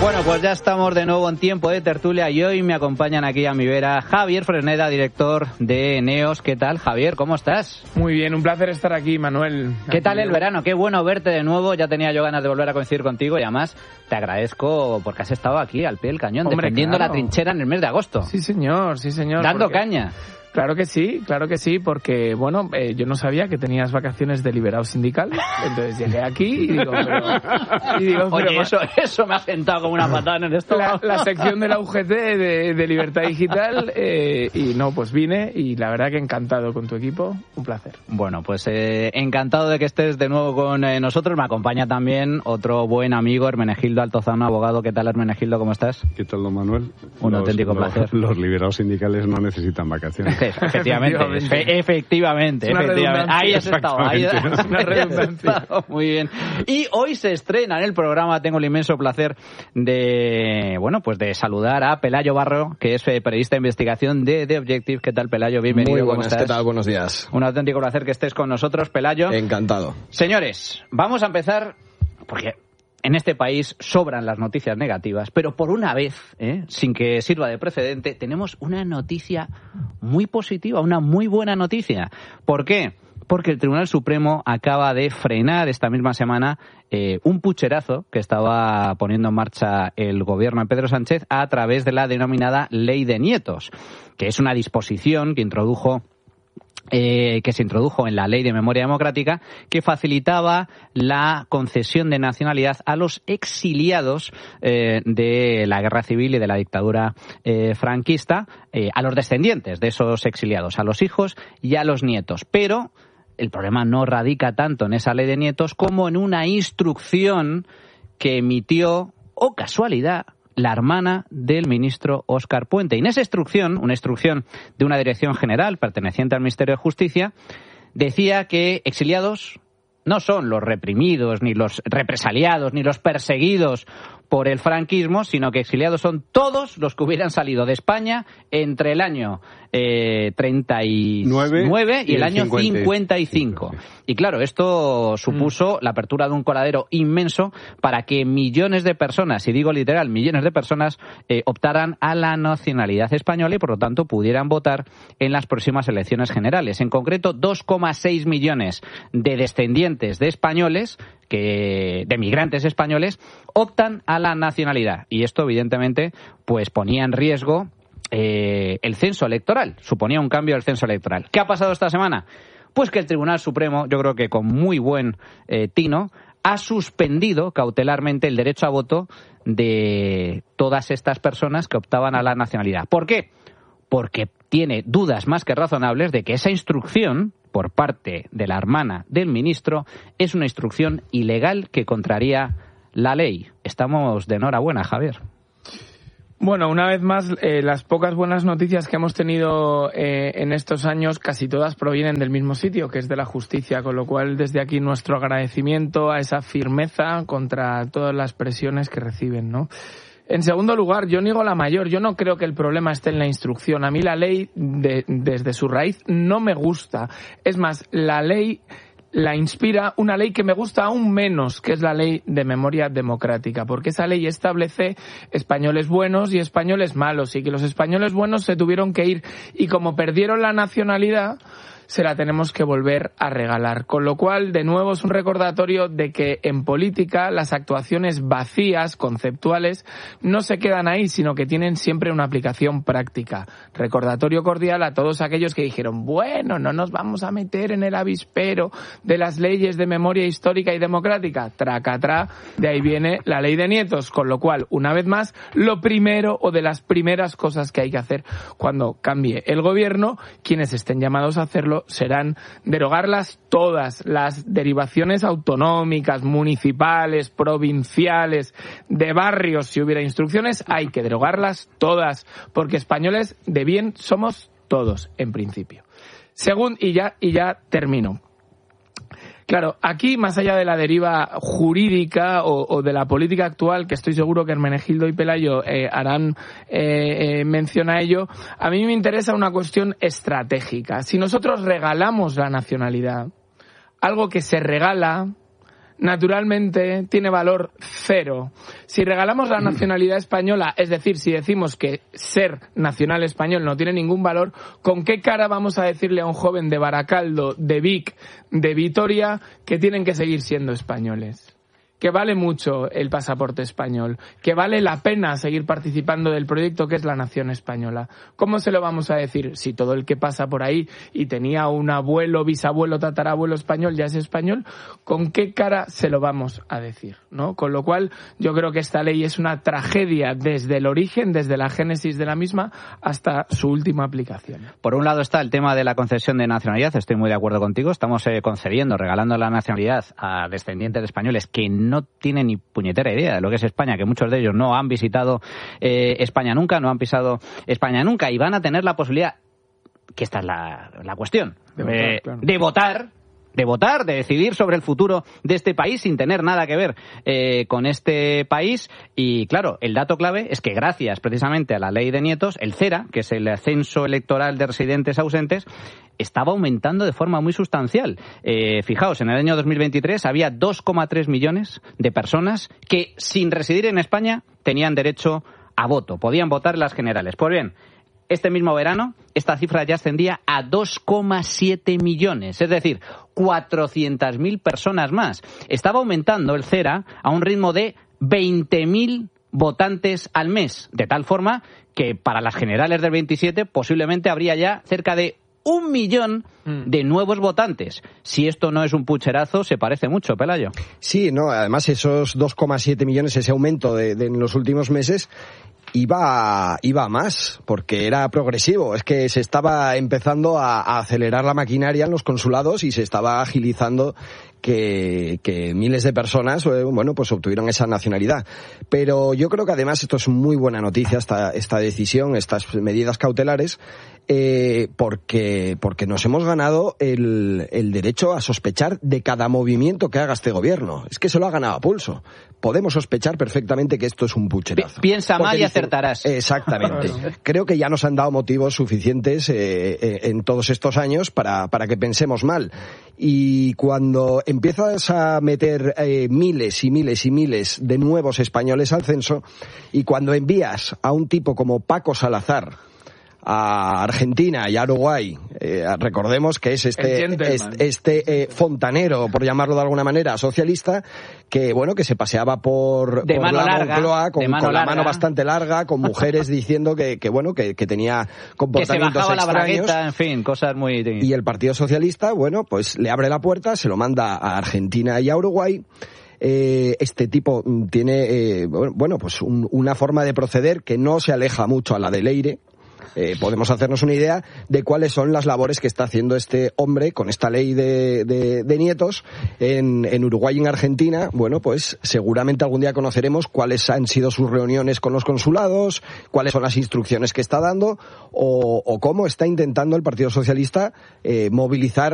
Bueno, pues ya estamos de nuevo en tiempo de tertulia y hoy me acompañan aquí a mi vera Javier Fresneda, director de Neos. ¿Qué tal, Javier? ¿Cómo estás? Muy bien, un placer estar aquí, Manuel. ¿Qué tal el verano? Qué bueno verte de nuevo. Ya tenía yo ganas de volver a coincidir contigo y además te agradezco porque has estado aquí al pie del cañón, defendiendo la trinchera en el mes de agosto. Sí, señor, sí, señor. Dando caña. Claro que sí, porque, bueno, yo no sabía que tenías vacaciones de liberado sindical, entonces llegué aquí y digo, oye, eso me ha sentado como una patada en el estómago. La sección de la UGT de Libertad Digital, y no, pues vine y la verdad que encantado con tu equipo, un placer. Bueno, pues encantado de que estés de nuevo con nosotros. Me acompaña también otro buen amigo, Hermenegildo Altozano, abogado. ¿Qué tal, Hermenegildo? ¿Cómo estás? ¿Qué tal, don Manuel? Auténtico placer. Los liberados sindicales no necesitan vacaciones. Efectivamente. Ahí has estado. Una redundancia. Muy bien. Y hoy se estrena en el programa, tengo el inmenso placer de saludar a Pelayo Barro, que es periodista de investigación de The Objective. ¿Qué tal, Pelayo? Bienvenido. Muy buenas, ¿cómo estás? ¿qué tal? Buenos días. Un auténtico placer que estés con nosotros, Pelayo. Encantado. Señores, vamos a empezar porque en este país sobran las noticias negativas, pero por una vez, sin que sirva de precedente, tenemos una noticia muy positiva, una muy buena noticia. ¿Por qué? Porque el Tribunal Supremo acaba de frenar esta misma semana un pucherazo que estaba poniendo en marcha el gobierno de Pedro Sánchez a través de la denominada Ley de Nietos, que es una disposición que se introdujo en la Ley de Memoria Democrática, que facilitaba la concesión de nacionalidad a los exiliados de la Guerra Civil y de la dictadura franquista, a los descendientes de esos exiliados, a los hijos y a los nietos. Pero el problema no radica tanto en esa Ley de Nietos como en una instrucción que emitió, casualidad, la hermana del ministro Óscar Puente. Y en esa instrucción, una instrucción de una dirección general perteneciente al Ministerio de Justicia, decía que exiliados no son los reprimidos, ni los represaliados, ni los perseguidos por el franquismo, sino que exiliados son todos los que hubieran salido de España entre el año 39 y el año 55. Y claro, esto supuso la apertura de un coladero inmenso para que millones de personas, y digo literal, millones de personas, optaran a la nacionalidad española y por lo tanto pudieran votar en las próximas elecciones generales. En concreto, 2,6 millones de descendientes de españoles, de migrantes españoles, optan a la nacionalidad. Y esto, evidentemente, pues ponía en riesgo el censo electoral, suponía un cambio del censo electoral. ¿Qué ha pasado esta semana? Pues que el Tribunal Supremo, yo creo que con muy buen tino, ha suspendido cautelarmente el derecho a voto de todas estas personas que optaban a la nacionalidad. ¿Por qué? Porque tiene dudas más que razonables de que esa instrucción por parte de la hermana del ministro es una instrucción ilegal que contraría la ley. Estamos de enhorabuena, Javier. Bueno, una vez más, las pocas buenas noticias que hemos tenido en estos años, casi todas provienen del mismo sitio, que es de la justicia, con lo cual desde aquí nuestro agradecimiento a esa firmeza contra todas las presiones que reciben, ¿no? En segundo lugar, yo niego la mayor. Yo no creo que el problema esté en la instrucción. A mí la ley, desde su raíz, no me gusta. Es más, la ley la inspira una ley que me gusta aún menos, que es la Ley de Memoria Democrática, porque esa ley establece españoles buenos y españoles malos, y que los españoles buenos se tuvieron que ir, y como perdieron la nacionalidad, se la tenemos que volver a regalar. Con lo cual, de nuevo, es un recordatorio de que en política las actuaciones vacías, conceptuales, no se quedan ahí, sino que tienen siempre una aplicación práctica. Recordatorio cordial a todos aquellos que dijeron, bueno, no nos vamos a meter en el avispero de las leyes de memoria histórica y democrática. Tracatrá, de ahí viene la Ley de Nietos. Con lo cual, una vez más, lo primero o de las primeras cosas que hay que hacer cuando cambie el gobierno, quienes estén llamados a hacerlo, serán derogarlas todas, las derivaciones autonómicas, municipales, provinciales, de barrios, si hubiera instrucciones, hay que derogarlas todas, porque españoles de bien somos todos, en principio. Y ya termino. Claro, aquí, más allá de la deriva jurídica o de la política actual, que estoy seguro que Hermenegildo y Pelayo harán mención a ello, a mí me interesa una cuestión estratégica. Si nosotros regalamos la nacionalidad, algo que se regala naturalmente tiene valor cero. Si regalamos la nacionalidad española, es decir, si decimos que ser nacional español no tiene ningún valor, ¿con qué cara vamos a decirle a un joven de Baracaldo, de Vic, de Vitoria, que tienen que seguir siendo españoles? Que vale mucho el pasaporte español, que vale la pena seguir participando del proyecto que es la nación española. ¿Cómo se lo vamos a decir si todo el que pasa por ahí y tenía un abuelo, bisabuelo, tatarabuelo español ya es español? ¿Con qué cara se lo vamos a decir? ¿No? Con lo cual yo creo que esta ley es una tragedia desde el origen, desde la génesis de la misma hasta su última aplicación. Por un lado está el tema de la concesión de nacionalidad, estoy muy de acuerdo contigo, estamos concediendo, regalando la nacionalidad a descendientes de españoles que no tienen ni puñetera idea de lo que es España, que muchos de ellos no han visitado España nunca, no han pisado España nunca, y van a tener la posibilidad, que esta es la cuestión, de votar, de decidir sobre el futuro de este país sin tener nada que ver con este país. Y claro, el dato clave es que gracias precisamente a la ley de nietos, el CERA, que es el censo electoral de residentes ausentes, estaba aumentando de forma muy sustancial. Fijaos, en el año 2023 había 2,3 millones de personas que sin residir en España tenían derecho a voto, podían votar en las generales. Pues bien, este mismo verano, esta cifra ya ascendía a 2,7 millones, es decir, 400.000 personas más. Estaba aumentando el CERA a un ritmo de 20.000 votantes al mes, de tal forma que para las generales del 27 posiblemente habría ya cerca de 1 millón de nuevos votantes. Si esto no es un pucherazo, se parece mucho, Pelayo. Sí, no, además esos 2,7 millones, ese aumento de en los últimos meses, iba a más, porque era progresivo. Es que se estaba empezando a acelerar la maquinaria en los consulados y se estaba agilizando que miles de personas, bueno, pues obtuvieron esa nacionalidad. Pero yo creo que además esto es muy buena noticia, esta decisión, estas medidas cautelares, porque nos hemos ganado el derecho a sospechar de cada movimiento que haga este gobierno. Es que se lo ha ganado a pulso. Podemos sospechar perfectamente que esto es un pucherazo. Piensa mal y acertarás. Exactamente. Creo que ya nos han dado motivos suficientes en todos estos años para que pensemos mal. Y cuando empiezas a meter miles y miles y miles de nuevos españoles al censo, y cuando envías a un tipo como Paco Salazar a Argentina y a Uruguay, recordemos que es este fontanero, por llamarlo de alguna manera, socialista, que bueno, que se paseaba por la Moncloa con la mano bastante larga, con mujeres diciendo que tenía comportamientos que se bajaba extraños, la bragueta, en fin, cosas muy... Y el Partido Socialista, bueno, pues le abre la puerta, se lo manda a Argentina y a Uruguay. Este tipo tiene pues una forma de proceder que no se aleja mucho a la de Leire. Podemos hacernos una idea de cuáles son las labores que está haciendo este hombre con esta ley de nietos en Uruguay y en Argentina. Bueno, pues seguramente algún día conoceremos cuáles han sido sus reuniones con los consulados, cuáles son las instrucciones que está dando o cómo está intentando el Partido Socialista movilizar